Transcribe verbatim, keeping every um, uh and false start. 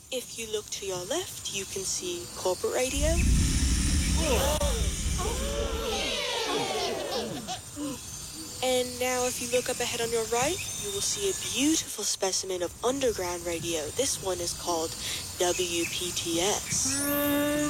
If you look to your left, you can see corporate radio. And now if you look up ahead on your right, you will see a beautiful specimen of underground radio. This one is called W P T S.